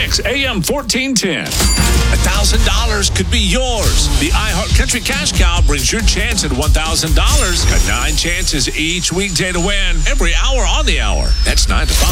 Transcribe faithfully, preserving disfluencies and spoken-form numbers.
X, A M fourteen ten. one thousand dollars could be yours. The iHeart Country Cash Cow brings your chance at one thousand dollars. Got nine chances each weekday to win every hour on the hour. That's nine to five.